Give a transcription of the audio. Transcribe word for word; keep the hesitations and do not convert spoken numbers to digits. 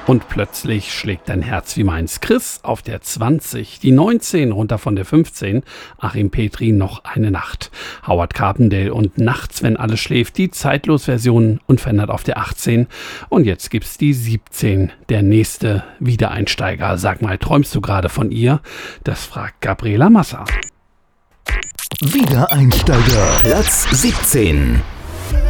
Und plötzlich schlägt dein Herz wie meins. Chris auf der zwanzig, die neunzehn runter von der fünfzehn. Achim Petri, noch eine Nacht. Howard Carpendale und Nachts, wenn alles schläft, die Zeitlos-Version unverändert auf der achtzehn. Und jetzt gibt's die siebzehn, der nächste Wiedereinsteiger. Sag mal, träumst du gerade von ihr? Das fragt Gabriela Massa. Wiedereinsteiger, Platz siebzehn.